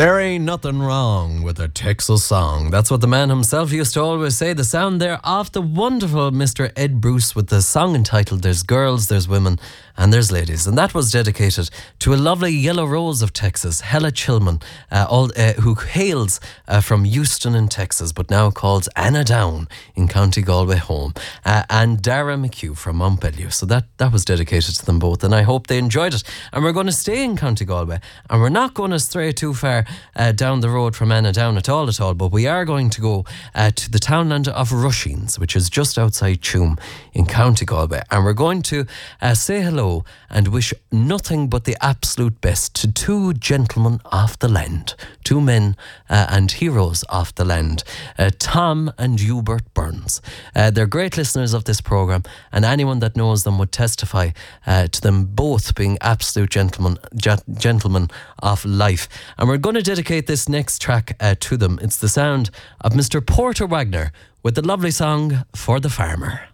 There ain't nothing wrong with a Texas song. That's what the man himself used to always say. The sound there of the wonderful Mr. Ed Bruce with the song entitled There's Girls, There's Women and There's Ladies. And that was dedicated to a lovely yellow rose of Texas, Hella Chilman, who hails from Houston in Texas, but now calls Anna Down in County Galway home, and Dara McHugh from Montbellew. So that was dedicated to them both, and I hope they enjoyed it. And we're going to stay in County Galway, and we're not going to stray too far down the road from Anna Down at all, but we are going to go to the townland of Rushings, which is just outside Tuam in County Galway, and we're going to say hello and wish nothing but the absolute best to two gentlemen off the land, two men and heroes off the land, Tom and Hubert Burns. They're great listeners of this programme, and anyone that knows them would testify to them both being absolute gentlemen of life. And we're going to dedicate this next track to them. It's the sound of Mr. Porter Wagner with the lovely song For the Farmer.